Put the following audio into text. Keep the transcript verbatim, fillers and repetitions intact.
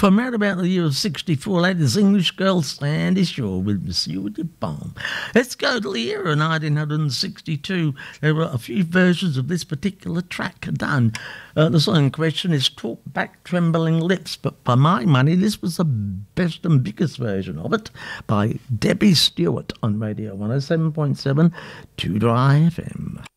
From around about the year of sixty-four, latest English girl Sandy Shaw with Monsieur de Palm. Let's go to the year of nineteen sixty-two. There were a few versions of this particular track done. Uh, the song in question is Talk Back Trembling Lips, but for my money, this was the best and biggest version of it by Debbie Stewart on Radio one oh seven point seven, two Dry F M.